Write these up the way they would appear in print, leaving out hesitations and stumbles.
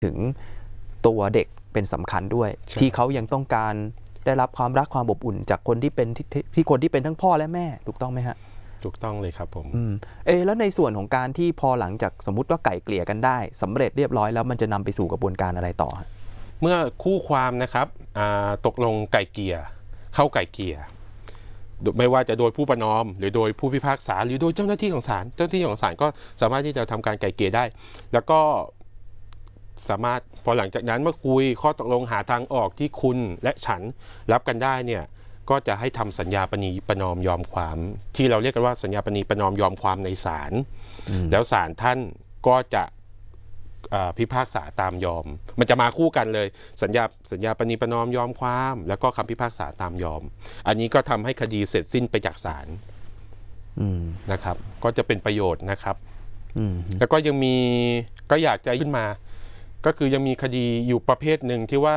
ถึงตัวเด็กเป็นสำคัญด้วยที่เขายังต้องการได้รับความรักความอบอุ่นจากคนที่เป็นคนที่เป็นทั้งพ่อและแม่ถูกต้องไหมฮะถูกต้องเลยครับผมแล้วในส่วนของการที่พอหลังจากสมมุติว่าไก่เกลี่ยกันได้สำเร็จเรียบร้อยแล้วมันจะนำไปสู่กระบวนการอะไรต่อเมื่อคู่ความนะครับตกลงไก่เกลี่ยเข้าไก่เกลี่ยไม่ว่าจะโดยผู้ประนอมหรือโดยผู้พิพากษาหรือโดยเจ้าหน้าที่ของศาลก็สามารถที่จะทำการไก่เกลี่ยได้แล้วก็สามารถพอหลังจากนั้นเมื่อคุยข้อตกลงหาทางออกที่คุณและฉันรับกันได้เนี่ยก็จะให้ทำสัญญาปณีประนอมยอมความที่เราเรียกกันว่าสัญญาปณีประนอมยอมความในศาลแล้วศาลท่านก็จะพิพากษาตามยอมมันจะมาคู่กันเลยสัญญาปณีประนอมยอมความแล้วก็คำพิพากษาตามยอมอันนี้ก็ทำให้คดีเสร็จสิ้นไปจากศาลนะครับก็จะเป็นประโยชน์นะครับแล้วก็ยังมีก็อยากจะขึ้นมาก็คือยังมีคดีอยู่ประเภทหนึ่งที่ว่า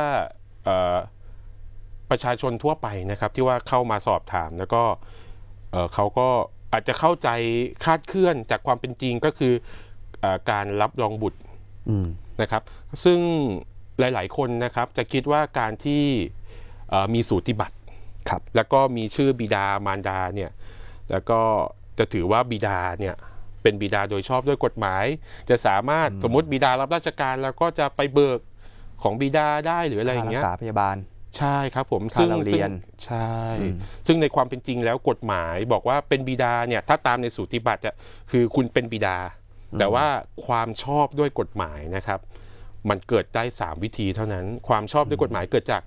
ประชาชนทั่วไปนะครับที่ว่าเข้ามาสอบถามแล้วก็เขาก็อาจจะเข้าใจคาดเคลื่อนจากความเป็นจริงก็คือการรับรองบุตรนะครับซึ่งหลายๆคนนะครับจะคิดว่าการที่มีสูติบัตรแล้วก็มีชื่อบิดามารดาเนี่ยแล้วก็จะถือว่าบิดาเนี่ยเป็นบิดาโดยชอบด้วยกฎหมายจะสามารถสมมติบิดารับราชการแล้วก็จะไปเบิกของบิดาได้หรืออะไรอย่างเงี้ยรักษาพยาบาลใช่ครับผมซึ่งใช่ซึ่งในความเป็นจริงแล้วกฎหมายบอกว่าเป็นบิดาเนี่ยถ้าตามในสูติบัตรคือคุณเป็นบิดาแต่ว่าความชอบด้วยกฎหมายนะครับมันเกิดได้3วิธีเท่านั้นความชอบด้วยกฎหมายเกิดจาก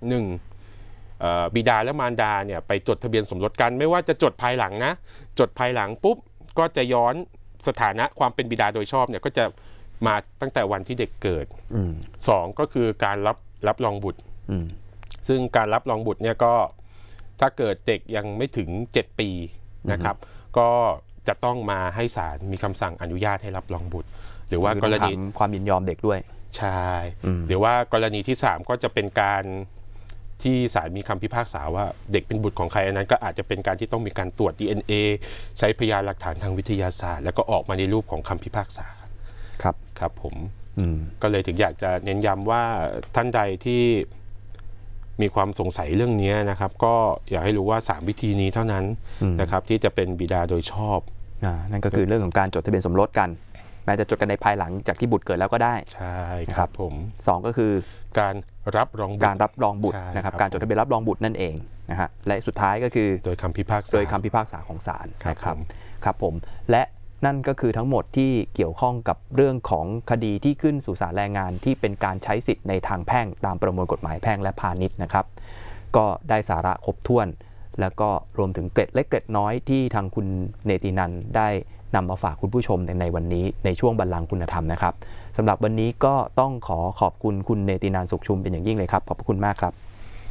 1บิดาและมารดาเนี่ยไปจดทะเบียนสมรสกันไม่ว่าจะจดภายหลังนะจดภายหลังปุ๊บก็จะย้อนสถานะความเป็นบิดาโดยชอบเนี่ยก็จะมาตั้งแต่วันที่เด็กเกิด2ก็คือการรับรองบุตรซึ่งการรับรองบุตรเนี่ยก็ถ้าเกิดเด็กยังไม่ถึง7ปีนะครับก็จะต้องมาให้ศาลมีคำสั่งอนุญาตให้รับรองบุตรหรือว่ากรณีความยินยอมเด็กด้วยใช่หรือว่ากรณีที่3ก็จะเป็นการที่ศาลมีคำพิพากษาว่าเด็กเป็นบุตรของใครอันนั้นก็อาจจะเป็นการที่ต้องมีการตรวจ DNA ใช้พยานหลักฐานทางวิทยาศาสตร์แล้วก็ออกมาในรูปของคำพิพากษาครับผมก็เลยถึงอยากจะเน้นย้ำว่าท่านใดที่มีความสงสัยเรื่องนี้นะครับก็อยากให้รู้ว่า3วิธีนี้เท่านั้นนะครับที่จะเป็นบิดาโดยชอบนั่นก็คือเรื่องของการจดทะเบียนสมรสกันแม้จะจดกันในภายหลังจากที่บุตรเกิดแล้วก็ได้ใช่ครับผม 2ก็คือการรับรองบุตรนะครับการจดทะเบียนรับรองบุตรนั่นเองนะฮะและสุดท้ายก็คือโดยคำพิพากษาของศาลครับผมและนั่นก็คือทั้งหมดที่เกี่ยวข้องกับเรื่องของคดีที่ขึ้นสู่ศาลแรงงานที่เป็นการใช้สิทธิ์ในทางแพ่งตามประมวลกฎหมายแพ่งและพาณิชย์นะครับก็ได้สาระครบถ้วนแล้วก็รวมถึงเกร็ดเล็กเกร็ดน้อยที่ทางคุณเนตินันท์ได้นำมาฝากคุณผู้ชมในวันนี้ในช่วงบัลลังก์คุณธรรมนะครับสำหรับวันนี้ก็ต้องขอบคุณคุณเนตินันท์สุขชุมเป็นอย่างยิ่งเลยครับขอบคุณมากครับ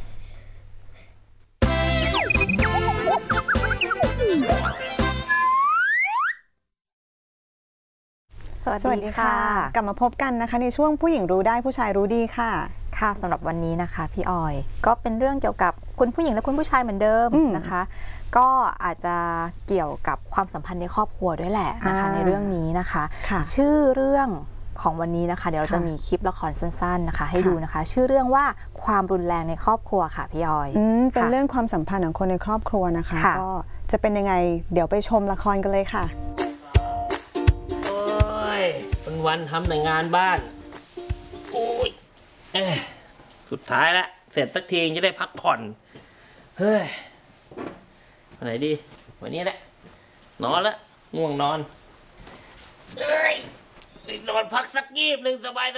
สวัสดีค่ะกลับมาพบกันนะคะในช่วงผู้หญิงรู้ได้ผู้ชายรู้ดีค่ะค่ะสำหรับวันนี้นะคะพี่ออยก็เป็นเรื่องเกี่ยวกับคุณผู้หญิงและคุณผู้ชายเหมือนเดิมนะคะก็อาจจะเกี่ยวกับความสัมพันธ์ในครอบครัวด้วยแหละนะคะในเรื่องนี้นะคะชื่อเรื่องของวันนี้นะคะเดี๋ยวเราจะมีคลิปละครสั้นๆนะคะให้ดูนะคะชื่อเรื่องว่าความรุนแรงในครอบครัวค่ะพี่ออยเป็นเรื่องความสัมพันธ์ของคนในครอบครัวนะคะก็จะเป็นยังไงเดี๋ยวไปชมละครกันเลยค่ะวันทำแต่งานบ้านโอ้ยสุดท้ายแล้วเสร็จสักทีจะได้พักผ่อนเฮ้ยวันไหนดีวันนี้แหละนอนแล้วง่วงนอนนอนพักสักยีบหนึ่งสบาย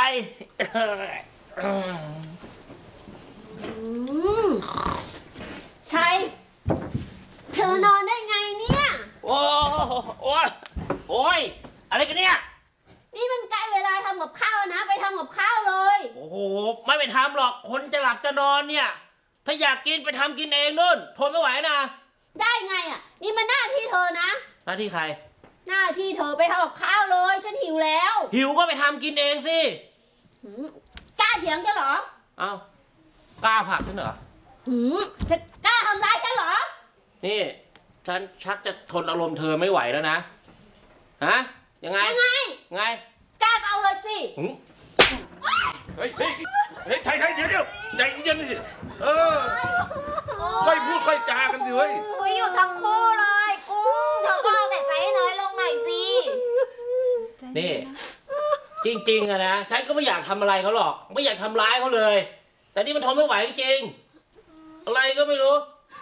ชัยเธอนอนได้ไงเนี่ยโอ้ยอะไรกันเนี่ยนี่มันใกล้เวลาทำกับข้าวนะไปทำกับข้าวเลยโอ้โหไม่ไปทำหรอกคนจะหลับจะนอนเนี่ยถ้าอยากกินไปทำกินเองนู่นทนไม่ไหวนะได้ไงอ่ะนี่มันหน้าที่เธอนะหน้าที่ใครหน้าที่เธอไปทำกับข้าวเลยฉันหิวแล้วหิวก็ไปทำกินเองสิกล้าเถียงฉันเหรอเอ้ากล้าผลักฉันเหรอจะกล้าทำร้ายฉันเหรอนี่ฉันชักจะทนอารมณ์เธอไม่ไหวแล้วนะฮะยังไงกล้าเอาเลยสิเฮ้ยไทยเดี๋ยวใจเย็นสิค่อยพูดค่อยจากันสิเฮ้ยอยู่ทั้งคู่เลยกุ้งเธอก็เอาแต่ใจให้น้อยลงหน่อยสินี่จริงๆอะนะฉันก็ไม่อยากทำอะไรเขาหรอกไม่อยากทำร้ายเขาเลยแต่นี่มันทนไม่ไหวจริงอะไรก็ไม่รู้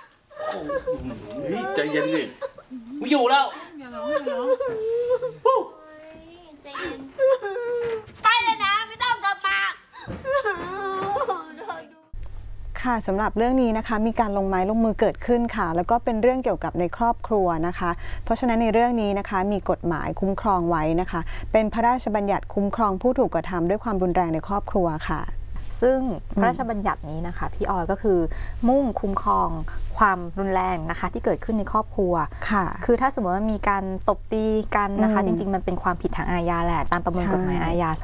ใจเย็นสิไม่อยู่แล้วใจเย็นไปเลยนะไม่ต้องกลับมาค่ะสำหรับเรื่องนี้นะคะมีการลงไม้ลงมือเกิดขึ้นค่ะแล้วก็เป็นเรื่องเกี่ยวกับในครอบครัวนะคะเพราะฉะนั้นในเรื่องนี้นะคะมีกฎหมายคุ้มครองไว้นะคะเป็นพระราชบัญญัติคุ้มครองผู้ถูกกระทำด้วยความรุนแรงในครอบครัวค่ะซึ่งพระราชบัญญัตินี้นะคะพี่ออยก็คือมุ่งคุ้มครองความรุนแรงนะคะที่เกิดขึ้นในครอบครัวค่ะคือถ้าสมมติว่ามีการตบตีกันนะคะจริงๆมันเป็นความผิดทางอาญาแหละตามประมวลกฎหมายอาญา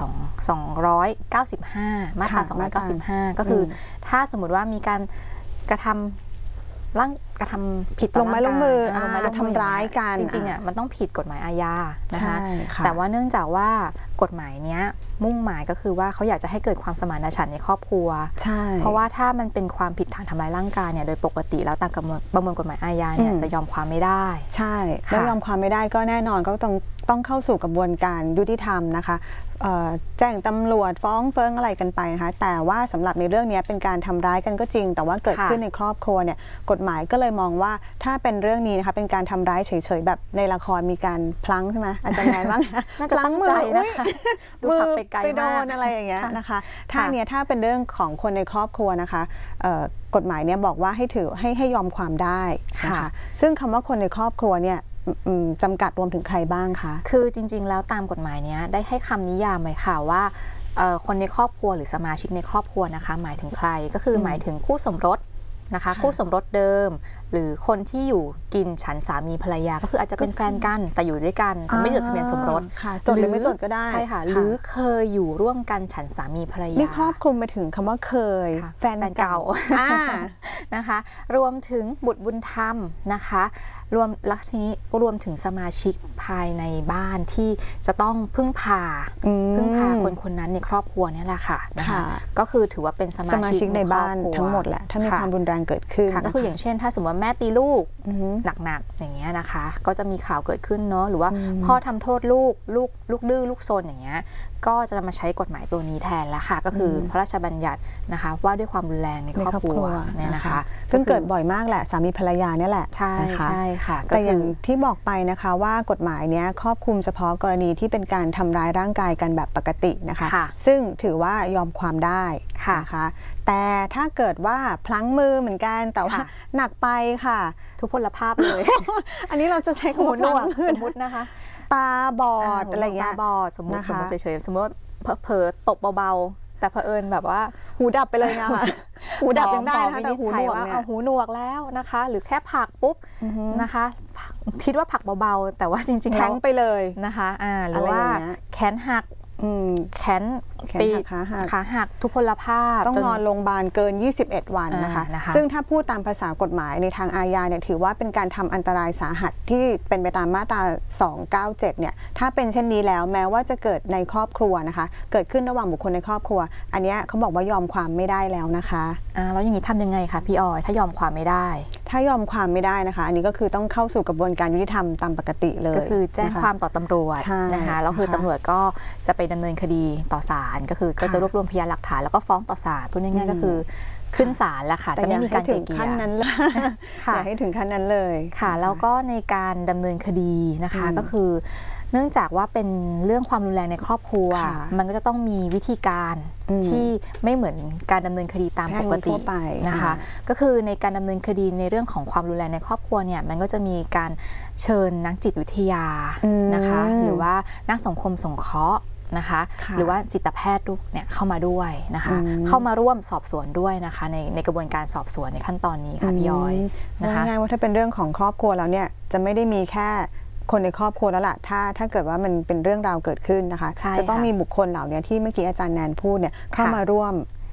295มาตรา295ก็คือถ้าสมมติว่ามีการกระทำผิดต่อร่างกายลงมือทำร้ายกันจริงๆอ่ะมันต้องผิดกฎหมายอาญานะคะแต่ว่าเนื่องจากว่ากฎหมายเนี้ยมุ่งหมายก็คือว่าเขาอยากจะให้เกิดความสมานฉันท์ในครอบครัวเพราะว่าถ้ามันเป็นความผิดฐานทำร้ายร่างกายเนี่ยโดยปกติแล้วตามประมวลกฎหมายอาญาเนี่ยจะยอมความไม่ได้ใช่แล้วยอมความไม่ได้ก็แน่นอนก็ต้องเข้าสู่กระบวนการยุติธรรมนะคะแจ้งตำรวจฟ้องเฟิ้งอะไรกันไปนะคะแต่ว่าสำหรับในเรื่องนี้เป็นการทำร้ายกันก็จริงแต่ว่าเกิดขึ้นในครอบครัวเนี่ยกฎหมายก็เลยมองว่าถ้าเป็นเรื่องนี้นะคะเป็นการทำร้ายเฉยๆแบบในละครมีการพลั้งใช่ไหมอาจารย์แนนบ้างพลั้งมือนะคะดูขับไปไกลมากอะไรอย่างเงี้ยนะคะถ้าเป็นเรื่องของคนในครอบครัวนะคะกฎหมายเนี่ยบอกว่าให้ยอมความได้นะคะซึ่งคำว่าคนในครอบครัวเนี่ยจำกัดรวมถึงใครบ้างคะคือจริงๆแล้วตามกฎหมายเนี้ยได้ให้คำนิยามไว้ค่ะว่าคนในครอบครัวหรือสมาชิกในครอบครัวนะคะหมายถึงใครก็คือหมายถึงคู่สมรสนะคะคู่สมรสเดิมหรือคนที่อยู่กินฉันสามีภรรยาก็คืออาจจะเป็นแฟนกันแต่อยู่ด้วยกันไม่จดทะเบียนสมรสจดหรือไม่จดก็ได้ใช่ค่ะหรือเคยอยู่ร่วมกันฉันสามีภรรยานี่ครอบคลุมไปถึงคำว่าเคยแฟนเก่านะคะรวมถึงบุตรบุญธรรมนะคะรวมแล้วทีนี้รวมถึงสมาชิกภายในบ้านที่จะต้องพึ่งพาคนนั้นในครอบครัวนี่แหละค่ะนะคะก็คือถือว่าเป็นสมาชิกในบ้านทั้งหมดแหละถ้ามีความรุนแรงเกิดขึ้นก็คืออย่างเช่นถ้าสมมติว่าแม่ตีลูกหนักๆอย่างเงี้ยนะคะก็จะมีข่าวเกิดขึ้นเนาะหรือว่าพ่อทำโทษลูกดื้อลูกซนอย่างเงี้ยก็จะมาใช้กฎหมายตัวนี้แทนแล้วค่ะก็คือพระราชบัญญัตินะคะว่าด้วยความรุนแรงในครอบครัวเนี่ยนะคะซึ่งเกิดบ่อยมากแหละสามีภรรยาเนี่ยแหละใช่ค่ะแต่อย่างที่บอกไปนะคะว่ากฎหมายเนี้ยครอบคลุมเฉพาะกรณีที่เป็นการทำร้ายร่างกายกันแบบปกตินะคะซึ่งถือว่ายอมความได้นะคะแต่ถ้าเกิดว่าพลั้งมือเหมือนกันแต่ว่าหนักไปค่ะทุพพลภาพเลยอันนี้เราจะใช้หูหนวกสมมตินะคะตาบอดอะไรเงี้ยตาบอดสมมติเฉยๆสมมติเผลอตบเบาๆแต่เผอิญแบบว่าหูดับไปเลยนะคะหูดับยังได้นะคะแต่หูหนวกเนี่ยหูหนวกแล้วนะคะหรือแค่ผลักปุ๊บนะคะคิดว่าผลักเบาๆแต่ว่าจริงๆแล้วแทงไปเลยนะคะหรือว่าแขนหักแขนปีขาหักทุพพลภาพต้องนอนโรงพยาบาลเกิน21วันนะคะซึ่งถ้าพูดตามภาษากฎหมายในทางอาญาเนี่ยถือว่าเป็นการทำอันตรายสาหัสที่เป็นไปตามมาตรา297เนี่ยถ้าเป็นเช่นนี้แล้วแม้ว่าจะเกิดในครอบครัวนะคะเกิดขึ้นระหว่างบุคคลในครอบครัวอันนี้เขาบอกว่ายอมความไม่ได้แล้วนะคะแล้วอย่างนี้ทำยังไงคะพี่ออยถ้ายอมความไม่ได้ถ้ายอมความไม่ได้นะคะอันนี้ก็คือต้องเข้าสู่กระบวนการยุติธรรมตามปกติเลยก็คือแจ้งความต่อตำรวจนะคะแล้วคือตำรวจก็จะไปดำเนินคดีต่อศาลก็คือก็จะรวบรวมพยานหลักฐานแล้วก็ฟ้องต่อศาลพูดง่ายๆก็คือขึ้นศาลแล้วค่ะจะไม่มีการไกล่เกลี่ยอย่าให้ถึงขั้นนั้นเลยค่ะแล้วก็ในการดำเนินคดีนะคะก็คือเนื่องจากว่าเป็นเรื่องความรุนแรงในครอบครัวมันก็จะต้องมีวิธีการที่ไม่เหมือนการดำเนินคดีตามปกตินะคะก็คือในการดำเนินคดีในเรื่องของความรุนแรงในครอบครัวเนี่ยมันก็จะมีการเชิญนักจิตวิทยานะคะหรือว่านักสังคมสงเคราะห์นะคะหรือว่าจิตแพทย์เนี่ยเข้ามาด้วยนะคะเข้ามาร่วมสอบสวนด้วยนะคะในกระบวนการสอบสวนในขั้นตอนนี้ค่ะพี่ย้อยนะคะง่ายว่าถ้าเป็นเรื่องของครอบครัวแล้วเนี่ยจะไม่ได้มีแค่คนในครอบครัวแล้วล่ะถ้าเกิดว่ามันเป็นเรื่องราวเกิดขึ้นนะคะจะต้องมีบุคคลเหล่านี้ที่เมื่อกี้อาจารย์แนนพูดเนี่ยเข้ามาร่วม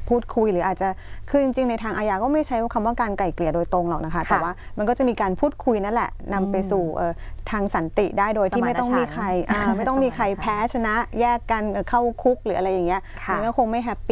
พูดคุยหรืออาจจะคือจริงๆในทางอาญาก็ไม่ใช้คำว่าการไกล่เกลี่ยโดยตรงหรอกนะคะแต่ว่ามันก็จะมีการพูดคุยนั่นแหละนำไปสู่ทางสันติได้โดยที่ไม่ต้องมีใครไม่ต้องมีใครแพ้ชนะแยกกันเข้าคุกหรืออะไรอย่างเงี้ยมันก็คงไม่แฮปปี้